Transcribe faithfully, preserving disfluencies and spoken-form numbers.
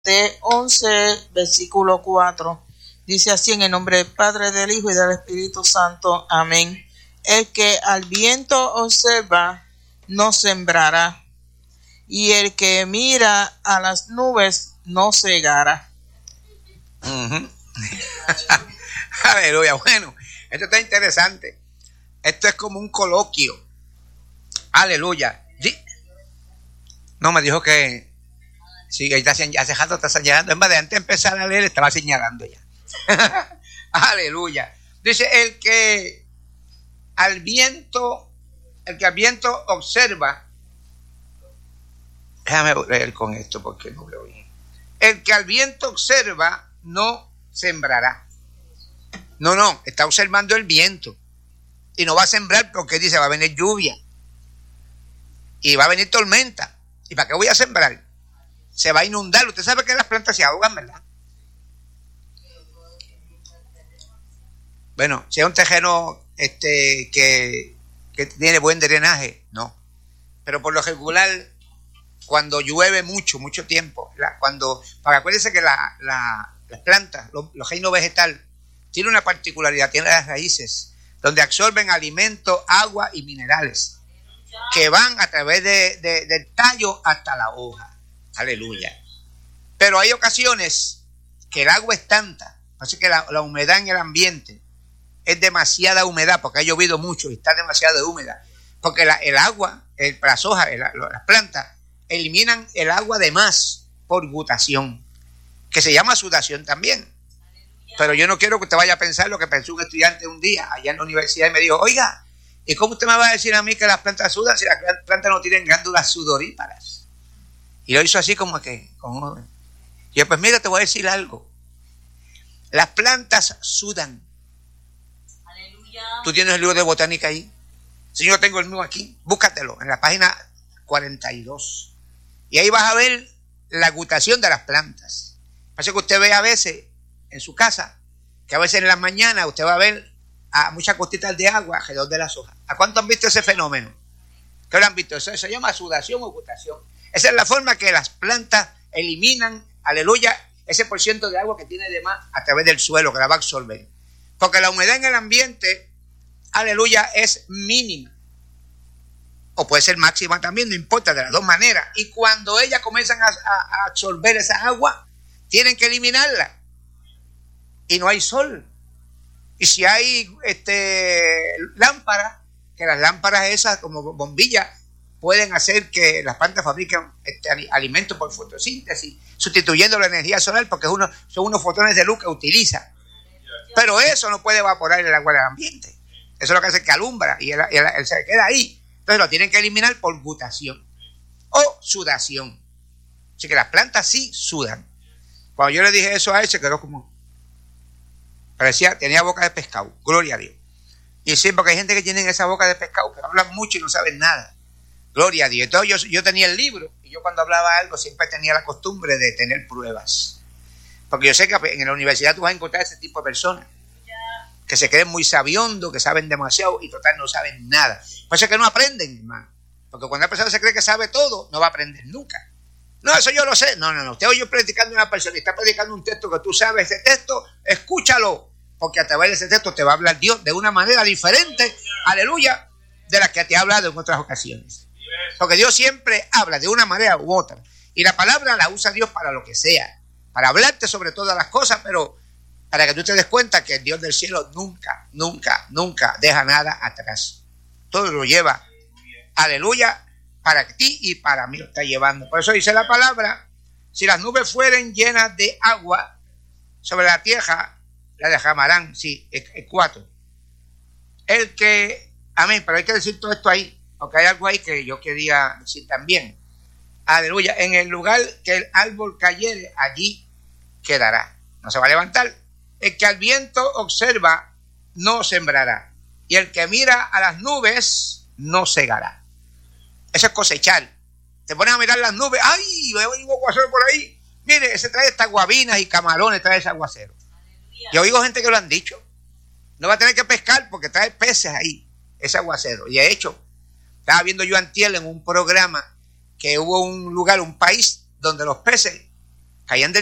once, versículo cuatro. Dice así: en el nombre del Padre, del Hijo y del Espíritu Santo. Amén. El que al viento observa no sembrará, y el que mira a las nubes no cegará. Uh-huh. Aleluya. Bueno, esto está interesante. Esto es como un coloquio. Aleluya. No, me dijo que sí, hace rato está señalando. En vez de antes de empezar a leer, estaba señalando ya. Aleluya. Dice: el que al viento, el que al viento observa. Déjame leer con esto porque no veo bien. El que al viento observa no sembrará. No, no, está observando el viento. Y no va a sembrar porque dice: va a venir lluvia. Y va a venir tormenta. ¿Y para qué voy a sembrar? Se va a inundar. Usted sabe que las plantas se ahogan, ¿verdad? Bueno, si es un terreno este, que, que tiene buen drenaje, no. Pero por lo regular, cuando llueve mucho, mucho tiempo, la, cuando, para acuérdense que la, la, las plantas, los, los reinos vegetales, tiene una particularidad, tiene las raíces, donde absorben alimento, agua y minerales, que van a través de, de, del tallo hasta la hoja. Aleluya. Pero hay ocasiones que el agua es tanta, así que la, la humedad en el ambiente es demasiada humedad, porque ha llovido mucho y está demasiado húmeda, porque la, el agua, el, las hojas, el, las plantas, eliminan el agua de más por gutación, que se llama sudación también. Pero yo no quiero que usted vaya a pensar lo que pensó un estudiante un día allá en la universidad y me dijo: oiga, ¿y cómo usted me va a decir a mí que las plantas sudan si las plantas no tienen glándulas sudoríparas? Y lo hizo así como que, como... Y yo, pues mira, te voy a decir algo. Las plantas sudan. Aleluya. Tú tienes el libro de botánica ahí. Si yo tengo el mío aquí, búscatelo en la página cuarenta y dos. Y ahí vas a ver la gutación de las plantas. Pasa que usted ve a veces en su casa, que a veces en la mañana usted va a ver a muchas gotitas de agua alrededor de las hojas. ¿A cuánto han visto ese fenómeno? ¿Qué lo han visto? Eso se llama sudación o gutación. Esa es la forma que las plantas eliminan, aleluya, ese por ciento de agua que tiene de más a través del suelo, que la va a absorber. Porque la humedad en el ambiente, aleluya, es mínima. O puede ser máxima también, no importa, de las dos maneras. Y cuando ellas comienzan a, a, a absorber esa agua, tienen que eliminarla. Y no hay sol. Y si hay este, lámparas, que las lámparas esas como bombillas pueden hacer que las plantas fabriquen este, alimentos por fotosíntesis, sustituyendo la energía solar, porque es uno, son unos fotones de luz que utiliza. Pero eso no puede evaporar el agua del ambiente. Eso es lo que hace que alumbra y él, él, él se queda ahí. Entonces lo tienen que eliminar por gutación o sudación. Así que las plantas sí sudan. Cuando yo le dije eso a él, se quedó como... Parecía, tenía boca de pescado, gloria a Dios. Y sí, porque hay gente que tiene esa boca de pescado, que hablan mucho y no saben nada. Gloria a Dios. Entonces yo, yo tenía el libro, y yo cuando hablaba algo siempre tenía la costumbre de tener pruebas. Porque yo sé que en la universidad tú vas a encontrar ese tipo de personas, que se creen muy sabiondos, que saben demasiado, y total no saben nada. Por eso es que no aprenden, hermano. Porque cuando una persona se cree que sabe todo, no va a aprender nunca. No, eso yo lo sé. No, no, no. Usted oye predicando a una persona y está predicando un texto que tú sabes, ese texto, escúchalo. Porque a través de ese texto te va a hablar Dios de una manera diferente, aleluya, de la que te ha hablado en otras ocasiones. Porque Dios siempre habla de una manera u otra. Y la palabra la usa Dios para lo que sea. Para hablarte sobre todas las cosas, pero para que tú te des cuenta que el Dios del cielo nunca, nunca, nunca deja nada atrás. Todo lo lleva, aleluya, para ti y para mí lo está llevando. Por eso dice la palabra: si las nubes fueren llenas de agua sobre la tierra, la derramarán. Sí, es cuatro. El que, amén, pero hay que decir todo esto ahí, porque hay algo ahí que yo quería decir también. Aleluya, en el lugar que el árbol cayere, allí quedará. No se va a levantar. El que al viento observa, no sembrará. Y el que mira a las nubes, no segará. Eso es cosechar. Te pones a mirar las nubes. ¡Ay! Veo un aguacero por ahí. Mire, ese trae estas guabinas y camarones, trae ese aguacero. Yo oigo gente que lo han dicho. No va a tener que pescar porque trae peces ahí, ese aguacero. Y de hecho, estaba viendo yo antier en un programa que hubo un lugar, un país, donde los peces caían del